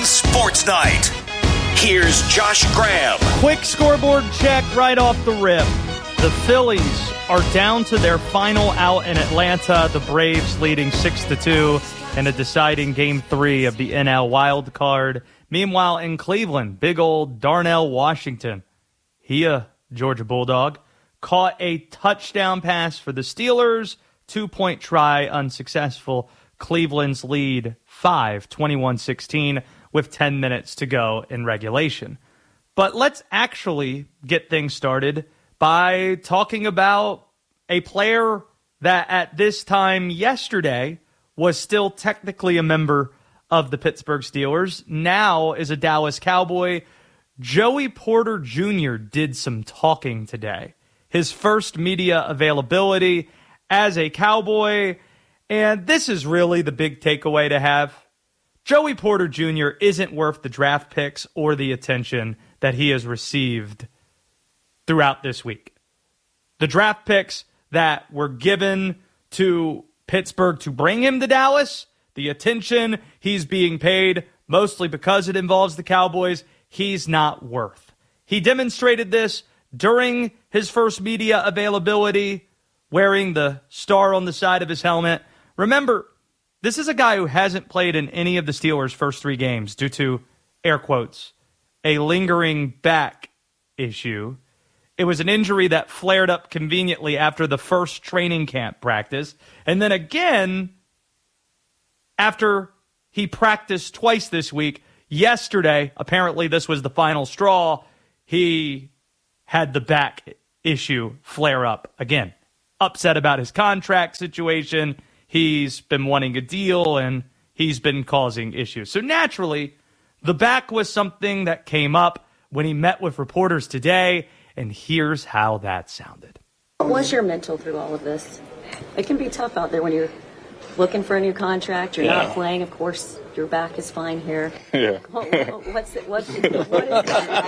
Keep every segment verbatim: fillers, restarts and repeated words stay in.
Sports Night. Here's Josh Graham. Quick scoreboard check right off the rip. The Phillies are down to their final out in Atlanta. The Braves leading six to two in a deciding game three of the N L wild card. Meanwhile, in Cleveland, big old Darnell Washington, he a Georgia Bulldog, caught a touchdown pass for the Steelers. Two-point try unsuccessful. Cleveland's lead five, twenty-one sixteen, with ten minutes to go in regulation. But let's actually get things started by talking about a player that at this time yesterday was still technically a member of the Pittsburgh Steelers, now is a Dallas Cowboy. Joey Porter Junior did some talking today. His first media availability as a Cowboy, and this is really the big takeaway to have. Joey Porter Junior isn't worth the draft picks or the attention that he has received throughout this week. The draft picks that were given to Pittsburgh to bring him to Dallas, the attention he's being paid, mostly because it involves the Cowboys, he's not worth. He demonstrated this during his first media availability, wearing the star on the side of his helmet. Remember, this is a guy who hasn't played in any of the Steelers' first three games due to, air quotes, a lingering back issue. It was an injury that flared up conveniently after the first training camp practice, and then again after he practiced twice this week. Yesterday, apparently this was the final straw, he had the back issue flare up again. Upset about his contract situation. He's been wanting a deal, and he's been causing issues. So naturally, the back was something that came up when he met with reporters today, and here's how that sounded. What was your mental through all of this? It can be tough out there when you're looking for a new contract, you're yeah. not playing. Of course, your back is fine here. Yeah. What's it? What's it? What is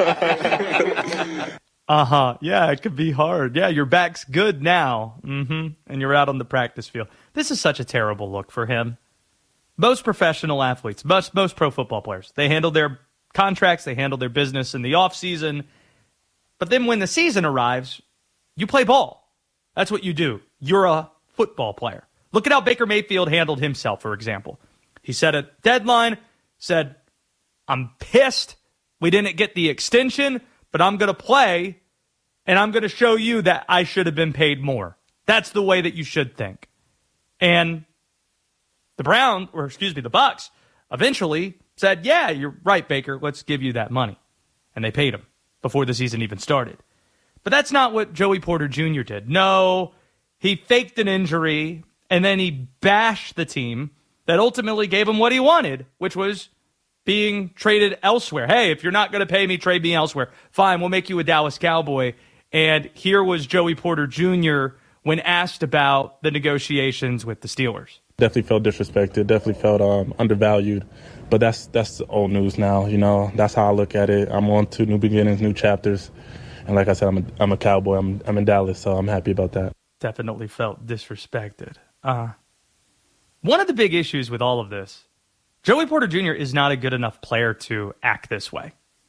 it? Uh-huh. Yeah, it could be hard. Yeah, your back's good now. Mm-hmm. And you're out on the practice field. This is such a terrible look for him. Most professional athletes, most, most pro football players, they handle their contracts, they handle their business in the offseason. But then when the season arrives, you play ball. That's what you do. You're a football player. Look at how Baker Mayfield handled himself, for example. He set a deadline, said, I'm pissed we didn't get the extension, but I'm going to play, and I'm going to show you that I should have been paid more. That's the way that you should think. And the Browns, or excuse me, the Bucs, eventually said, yeah, you're right, Baker, let's give you that money. And they paid him before the season even started. But that's not what Joey Porter Junior did. No, he faked an injury, and then he bashed the team that ultimately gave him what he wanted, which was being traded elsewhere. Hey, if you're not going to pay me, trade me elsewhere. Fine, we'll make you a Dallas Cowboy. And here was Joey Porter Junior when asked about the negotiations with the Steelers. Definitely felt disrespected, definitely felt um, undervalued. But that's that's old news now, you know. That's how I look at it. I'm on to new beginnings, new chapters. And like I said, I'm a, I'm a Cowboy. I'm, I'm in Dallas, so I'm happy about that. Definitely felt disrespected. Uh, one of the big issues with all of this, Joey Porter Junior is not a good enough player to act this way.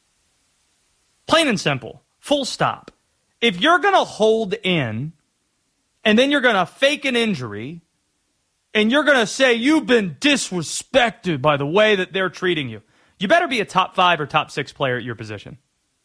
Plain and simple. Full stop. If you're going to hold in, and then you're going to fake an injury, and you're going to say you've been disrespected by the way that they're treating you, you better be a top five or top six player at your position.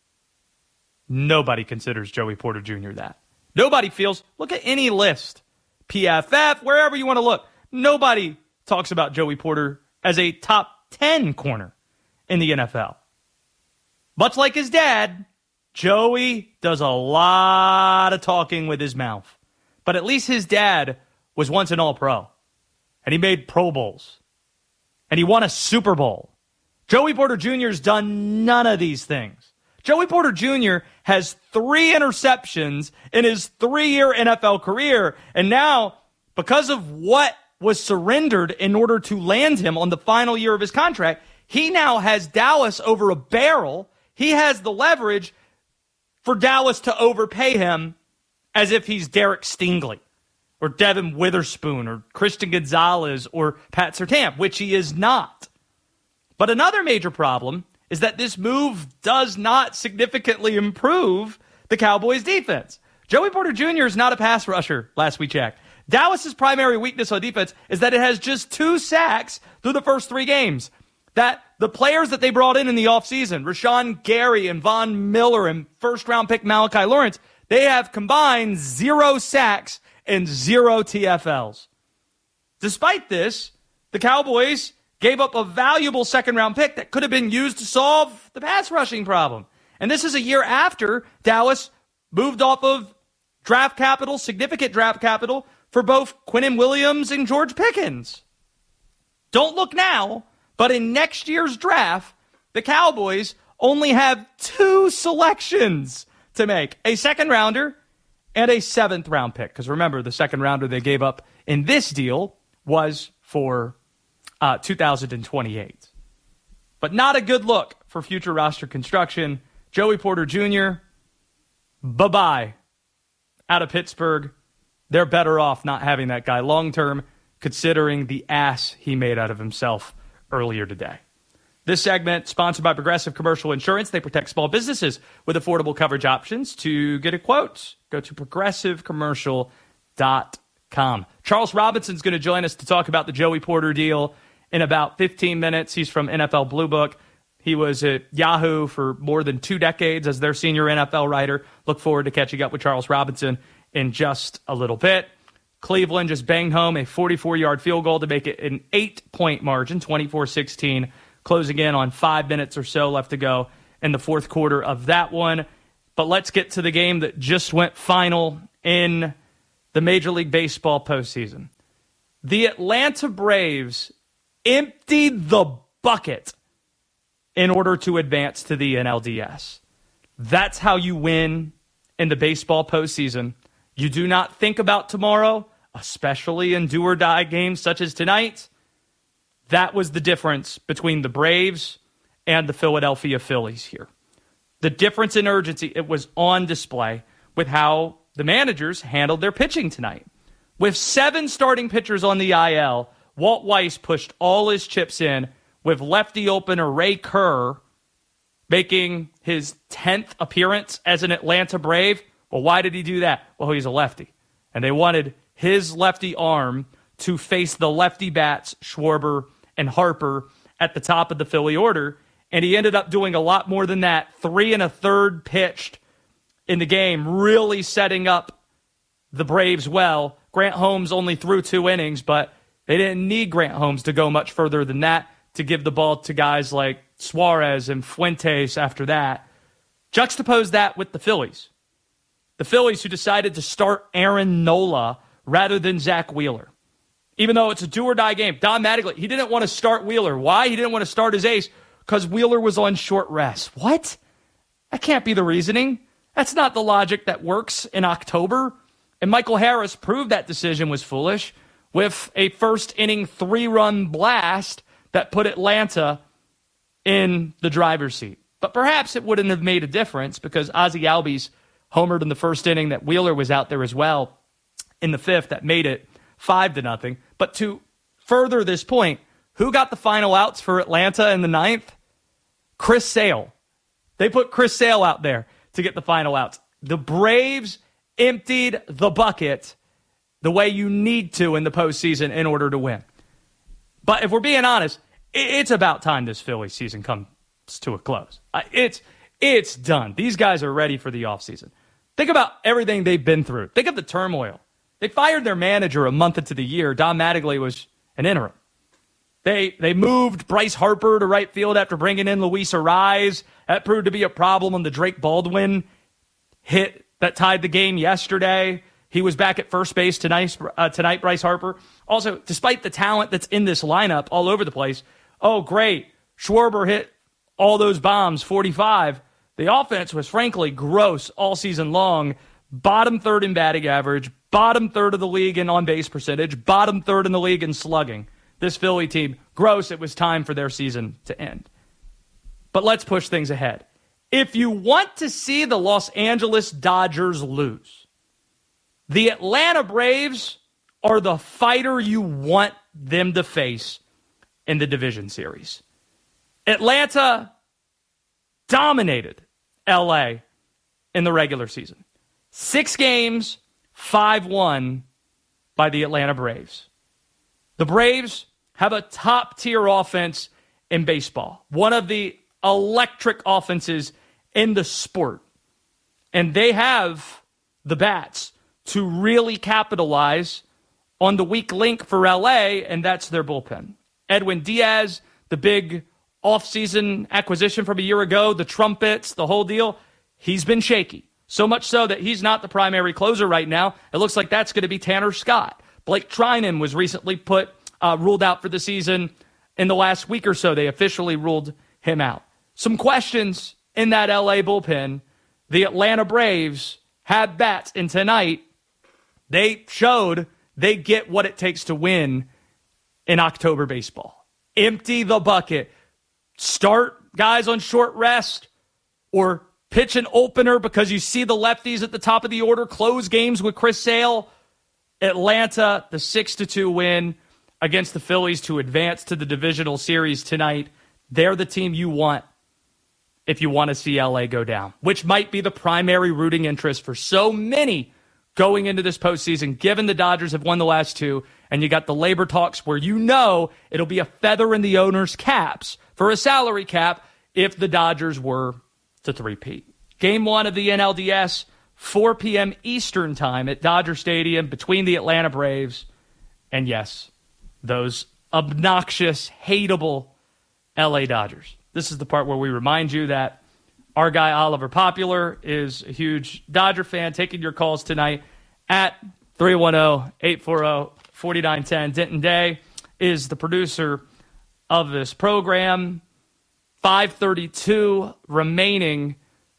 Nobody considers Joey Porter Junior that. Nobody feels, look at any list, P F F, wherever you want to look. Nobody talks about Joey Porter as a top ten corner in the N F L. Much like his dad, Joey does a lot of talking with his mouth. But at least his dad was once an All-Pro. And he made Pro Bowls. And he won a Super Bowl. Joey Porter Junior's done none of these things. Joey Porter Junior has three interceptions in his three-year N F L career. And now, because of what was surrendered in order to land him on the final year of his contract, he now has Dallas over a barrel. He has the leverage for Dallas to overpay him as if he's Derek Stingley or Devin Witherspoon or Christian Gonzalez or Pat Surtain, which he is not. But another major problem is that this move does not significantly improve the Cowboys' defense. Joey Porter Junior is not a pass rusher, last we checked. Dallas's primary weakness on defense is that it has just two sacks through the first three games. That the players that they brought in in the offseason, Rashawn Gary and Von Miller and first-round pick Malachi Lawrence, they have combined zero sacks and zero T F Ls. Despite this, the Cowboys gave up a valuable second-round pick that could have been used to solve the pass rushing problem. And this is a year after Dallas moved off of draft capital, significant draft capital, for both Quinnen Williams and George Pickens. Don't look now, but in next year's draft, the Cowboys only have two selections to make, a second rounder and a seventh round pick. Because remember, the second rounder they gave up in this deal was for uh, two thousand twenty-eight. But not a good look for future roster construction. Joey Porter Junior, bye-bye. Out of Pittsburgh, they're better off not having that guy long-term, considering the ass he made out of himself earlier today. This segment sponsored by Progressive Commercial Insurance. They protect small businesses with affordable coverage options. To get a quote, go to progressive commercial dot com. Charles Robinson's going to join us to talk about the Joey Porter deal in about fifteen minutes. He's from N F L Blue Book. He was at Yahoo for more than two decades as their senior N F L writer. Look forward to catching up with Charles Robinson in just a little bit. Cleveland just banged home a forty-four-yard field goal to make it an eight-point margin, twenty-four sixteen, closing in on five minutes or so left to go in the fourth quarter of that one. But let's get to the game that just went final in the Major League Baseball postseason. The Atlanta Braves emptied the bucket in order to advance to the N L D S. That's how you win in the baseball postseason. You do not think about tomorrow, especially in do-or-die games such as tonight. That was the difference between the Braves and the Philadelphia Phillies here. The difference in urgency, it was on display with how the managers handled their pitching tonight. With seven starting pitchers on the I L, Walt Weiss pushed all his chips in, with lefty opener Ray Kerr making his tenth appearance as an Atlanta Brave. Well, why did he do that? Well, he's a lefty. And they wanted his lefty arm to face the lefty bats, Schwarber and Harper, at the top of the Philly order. And he ended up doing a lot more than that. Three and a third pitched in the game, really setting up the Braves well. Grant Holmes only threw two innings, but they didn't need Grant Holmes to go much further than that to give the ball to guys like Suarez and Fuentes after that. Juxtapose that with the Phillies. The Phillies who decided to start Aaron Nola rather than Zach Wheeler. Even though it's a do-or-die game, Don Mattingly, he didn't want to start Wheeler. Why? He didn't want to start his ace because Wheeler was on short rest. What? That can't be the reasoning. That's not the logic that works in October. And Michael Harris proved that decision was foolish with a first-inning three-run blast that put Atlanta in the driver's seat. But perhaps it wouldn't have made a difference because Ozzie Albies homered in the first inning, that Wheeler was out there as well in the fifth, that made it five to nothing. But to further this point, who got the final outs for Atlanta in the ninth? Chris Sale. They put Chris Sale out there to get the final outs. The Braves emptied the bucket the way you need to in the postseason in order to win. But if we're being honest, it's about time this Phillies season comes to a close. It's it's done. These guys are ready for the offseason. Think about everything they've been through. Think of the turmoil. They fired their manager a month into the year. Don Mattingly was an interim. They they moved Bryce Harper to right field after bringing in Luis Arraez. That proved to be a problem on the Drake Baldwin hit that tied the game yesterday. He was back at first base tonight, uh, tonight, Bryce Harper. Also, despite the talent that's in this lineup all over the place, oh, great, Schwarber hit all those bombs, forty-five. The offense was frankly gross all season long. Bottom third in batting average, bottom third of the league in on-base percentage, bottom third in the league in slugging. This Philly team, gross, it was time for their season to end. But let's push things ahead. If you want to see the Los Angeles Dodgers lose, the Atlanta Braves are the fighter you want them to face in the division series. Atlanta dominated L A in the regular season. Six games, five one by the Atlanta Braves. The Braves have a top-tier offense in baseball, one of the electric offenses in the sport. And they have the bats to really capitalize on the weak link for L A, and that's their bullpen. Edwin Diaz, the big offseason acquisition from a year ago, the trumpets, the whole deal, he's been shaky. So much so that he's not the primary closer right now. It looks like that's going to be Tanner Scott. Blake Trinan was recently put uh, ruled out for the season in the last week or so. They officially ruled him out. Some questions in that L A bullpen. The Atlanta Braves have bats, and tonight they showed they get what it takes to win in October baseball. Empty the bucket. Start guys on short rest or pitch an opener because you see the lefties at the top of the order. Close games with Chris Sale. Atlanta, the six to two win against the Phillies to advance to the divisional series tonight. They're the team you want if you want to see L A go down, which might be the primary rooting interest for so many going into this postseason, given the Dodgers have won the last two, and you got the labor talks where you know it'll be a feather in the owner's caps for a salary cap if the Dodgers were to three-peat. Game one of the N L D S, four p.m. Eastern time at Dodger Stadium between the Atlanta Braves and, yes, those obnoxious, hateable L A Dodgers. This is the part where we remind you that our guy Oliver Popular is a huge Dodger fan. Taking your calls tonight at three one zero, eight four zero, four nine one zero. Denton Day is the producer of this program. five thirty-two remaining.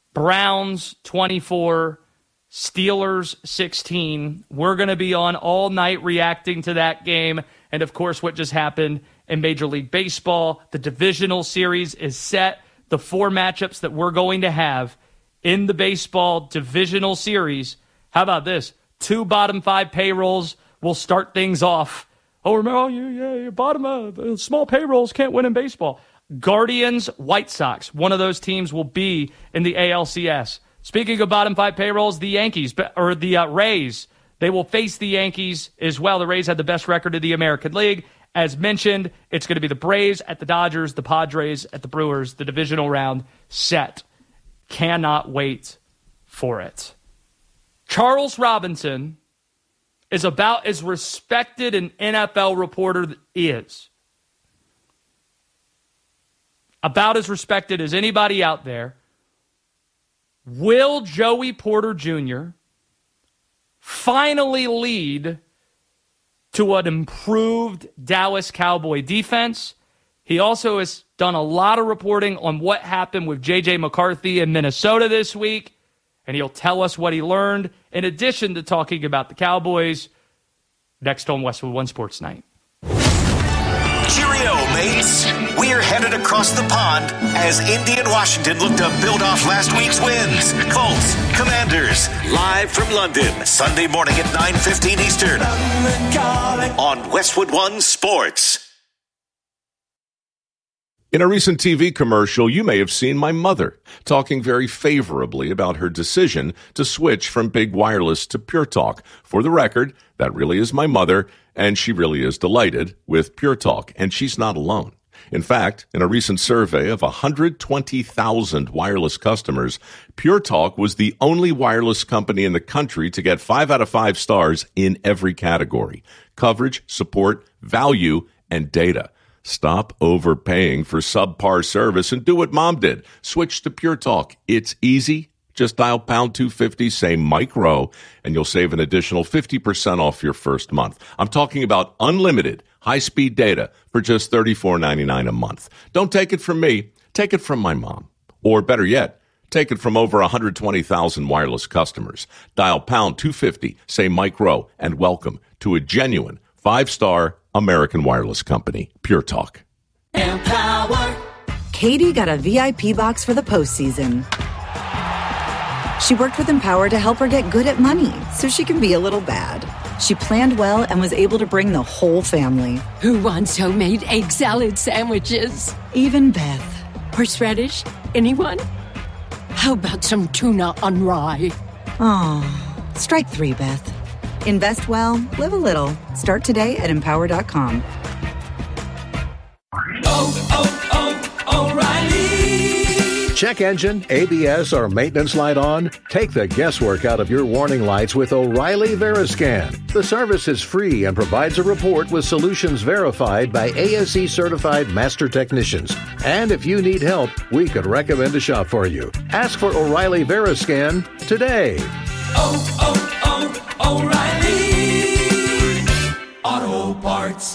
Browns twenty-four, Steelers sixteen. We're going to be on all night reacting to that game. And, of course, what just happened in Major League Baseball. The divisional series is set. The four matchups that we're going to have in the baseball divisional series. How about this? Two bottom five payrolls will start things off. Oh, remember, oh, you, yeah, your bottom uh, small payrolls can't win in baseball. Guardians, White Sox. One of those teams will be in the A L C S. Speaking of bottom five payrolls, the Yankees, or the uh, Rays, they will face the Yankees as well. The Rays had the best record of the American League. As mentioned, it's going to be the Braves at the Dodgers, the Padres at the Brewers, the divisional round set. Cannot wait for it. Charles Robinson is about as respected an N F L reporter is. About as respected as anybody out there. Will Joey Porter Junior finally lead to an improved Dallas Cowboy defense? He also has done a lot of reporting on what happened with J J McCarthy in Minnesota this week, and he'll tell us what he learned, in addition to talking about the Cowboys, next on Westwood One Sports Night. Cheerio, mates. We're headed across the pond as Indy and Washington look to build off last week's wins. Colts, Commanders, live from London, Sunday morning at nine fifteen Eastern on Westwood One Sports. In a recent T V commercial, you may have seen my mother talking very favorably about her decision to switch from big wireless to Pure Talk. For the record, that really is my mother, and she really is delighted with Pure Talk, and she's not alone. In fact, in a recent survey of one hundred twenty thousand wireless customers, Pure Talk was the only wireless company in the country to get five out of five stars in every category: coverage, support, value, and data. Stop overpaying for subpar service and do what Mom did. Switch to Pure Talk. It's easy. Just dial pound two fifty, say Mike Rowe, and you'll save an additional fifty percent off your first month. I'm talking about unlimited high-speed data for just thirty-four ninety-nine a month. Don't take it from me. Take it from my mom. Or better yet, take it from over one hundred twenty thousand wireless customers. Dial pound two fifty, say Mike Rowe, and welcome to a genuine five-star American wireless company, Pure Talk. Empower. Katie got a V I P box for the postseason. She worked with Empower to help her get good at money so she can be a little bad. She planned well and was able to bring the whole family. Who wants homemade egg salad sandwiches? Even Beth. Horseradish? Anyone? How about some tuna on rye? Oh, strike three, Beth. Invest well, live a little. Start today at empower dot com. Oh, oh, oh, O'Reilly! Check engine, A B S, or maintenance light on? Take the guesswork out of your warning lights with O'Reilly Veriscan. The service is free and provides a report with solutions verified by A S E-certified master technicians. And if you need help, we could recommend a shop for you. Ask for O'Reilly Veriscan today. Oh, oh, oh, O'Reilly Auto Parts.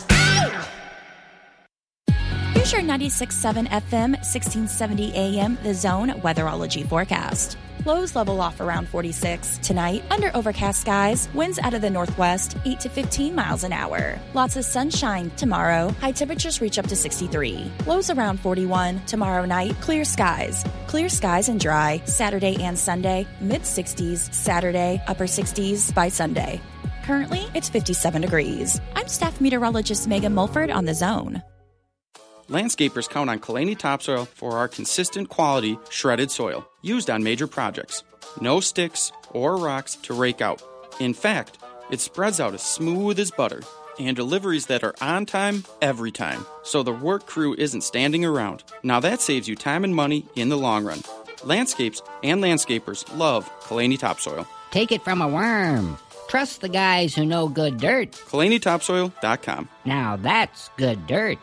Here's your ninety-six point seven F M, sixteen seventy A M, The Zone weatherology forecast. Lows level off around forty-six. Tonight, under overcast skies, winds out of the northwest, eight to fifteen miles an hour. Lots of sunshine tomorrow. High temperatures reach up to sixty-three. Lows around forty-one. Tomorrow night, clear skies. Clear skies and dry. Saturday and Sunday, mid-sixties. Saturday, upper sixties by Sunday. Currently, it's fifty-seven degrees. I'm staff meteorologist Megan Mulford on The Zone. Landscapers count on Kalani Topsoil for our consistent quality shredded soil used on major projects. No sticks or rocks to rake out. In fact, it spreads out as smooth as butter, and deliveries that are on time every time, so the work crew isn't standing around. Now that saves you time and money in the long run. Landscapes and landscapers love Kalani Topsoil. Take it from a worm. Trust the guys who know good dirt. Kalani Topsoil dot com. Now that's good dirt.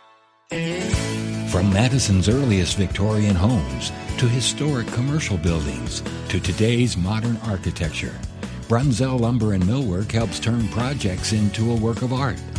From Madison's earliest Victorian homes to historic commercial buildings to today's modern architecture, Brunzell Lumber and Millwork helps turn projects into a work of art.